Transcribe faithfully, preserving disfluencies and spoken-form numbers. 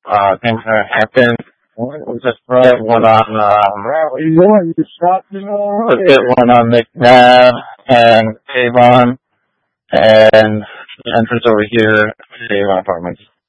uh, things that happened. We just put one on, um, what are you doing? You shot me? Let's get one on McNabb and Avon and the entrance over here, Avon Apartments.